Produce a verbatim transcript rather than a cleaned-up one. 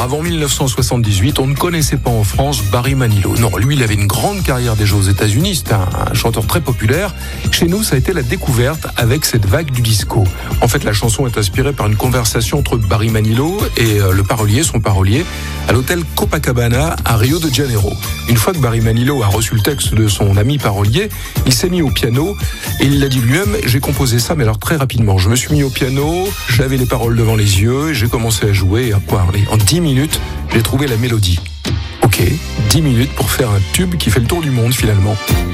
avant dix-neuf cent soixante-dix-huit, on ne connaissait pas en France Barry Manilow. Non, lui, il avait une grande carrière déjà aux États-Unis. C'était un, un chanteur très populaire. Chez nous, ça a été la découverte avec cette vague du disco. En fait, la chanson est inspirée par une conversation entre Barry Manilow et euh, le parolier, son parolier, à l'hôtel Copacabana à Rio de Janeiro. Une fois que Barry Manilow a reçu le texte de son ami parolier, il s'est mis au piano et il l'a dit lui-même, j'ai composé ça, mais alors très rapidement. Je me suis mis au piano, j'avais les paroles devant les yeux, et j'ai commencé à jouer et à parler. En dix minutes, j'ai trouvé la mélodie. Ok, dix minutes pour faire un tube qui fait le tour du monde finalement.